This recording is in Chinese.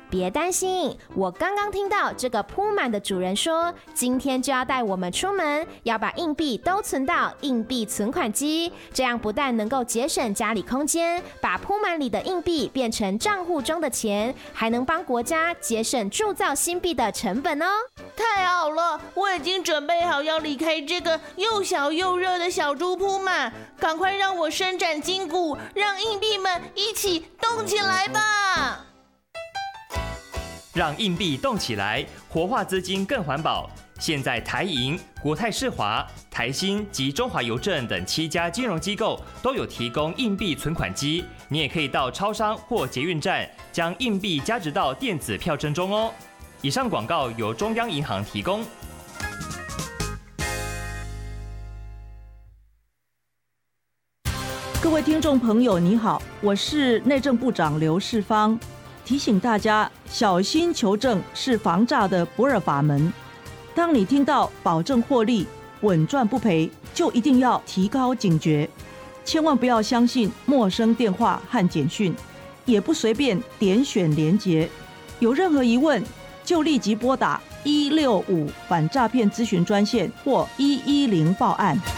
别担心，我刚刚听到这个铺满的主人说，今天就要带我们出门，要把硬币都存到硬币存款机，这样不但能够节省家里空间，把铺满里的硬币变成账户中的钱，还能帮国家节省铸造新币的成本哦。 太好了，我已经准备好要离开这个又小又热的小猪铺满，赶快让我伸展筋骨，让硬币们一起动起来吧！ 让硬币动起来，活化资金更环保。现在台银、国泰世华、台新及中华邮政等7家金融机构都有提供硬币存款机，你也可以到超商或捷运站将硬币加值到电子票证中哦。以上广告由中央银行提供。 各位听众朋友，你好，我是内政部长刘世芳。提醒大家，小心求证是防诈的不二法门。当你听到保证获利、稳赚不赔，就一定要提高警觉，千万不要相信陌生电话和简讯，也不随便点选连结。有任何疑问，就立即拨打165反诈骗咨询专线或110报案。